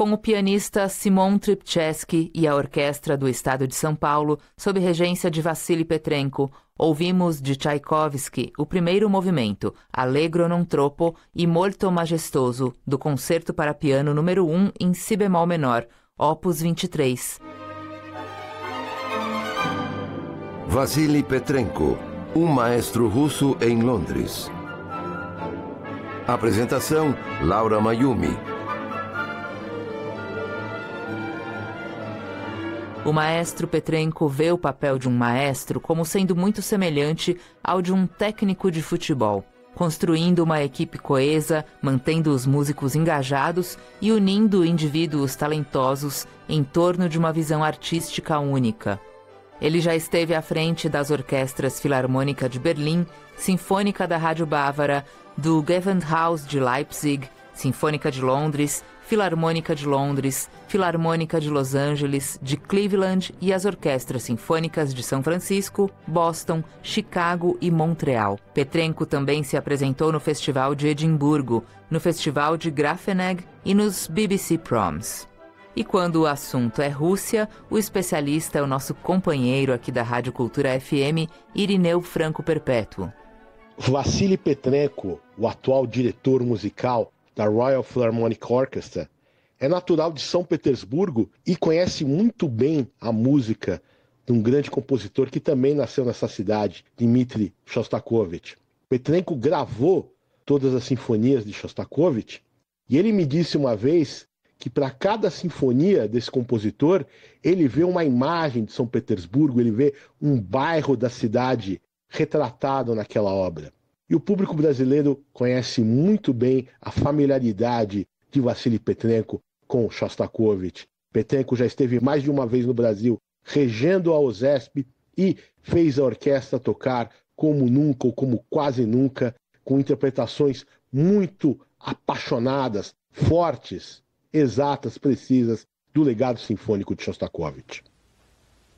com o pianista Simon Trpceski e a Orquestra do Estado de São Paulo, sob regência de Vassily Petrenko, ouvimos de Tchaikovsky o primeiro movimento, Allegro non troppo e Molto majestoso, do Concerto para Piano número 1 em si bemol menor, opus 23. Vassily Petrenko, um maestro russo em Londres. Apresentação: Laura Mayumi. O maestro Petrenko vê o papel de um maestro como sendo muito semelhante ao de um técnico de futebol, construindo uma equipe coesa, mantendo os músicos engajados e unindo indivíduos talentosos em torno de uma visão artística única. Ele já esteve à frente das orquestras Filarmônica de Berlim, Sinfônica da Rádio Bávara, do Gewandhaus de Leipzig, Sinfônica de Londres, Filarmônica de Londres, Filarmônica de Los Angeles, de Cleveland e as orquestras sinfônicas de São Francisco, Boston, Chicago e Montreal. Petrenko também se apresentou no Festival de Edimburgo, no Festival de Grafenegg e nos BBC Proms. E quando o assunto é Rússia, o especialista é o nosso companheiro aqui da Rádio Cultura FM, Irineu Franco Perpétuo. Vassily Petrenko, o atual diretor musical da Royal Philharmonic Orchestra, é natural de São Petersburgo e conhece muito bem a música de um grande compositor que também nasceu nessa cidade, Dmitri Shostakovich. Petrenko gravou todas as sinfonias de Shostakovich e ele me disse uma vez que para cada sinfonia desse compositor, ele vê uma imagem de São Petersburgo, ele vê um bairro da cidade retratado naquela obra. E o público brasileiro conhece muito bem a familiaridade de Vassily Petrenko com Shostakovich. Petrenko já esteve mais de uma vez no Brasil regendo a OSESP e fez a orquestra tocar como nunca ou como quase nunca, com interpretações muito apaixonadas, fortes, exatas, precisas do legado sinfônico de Shostakovich.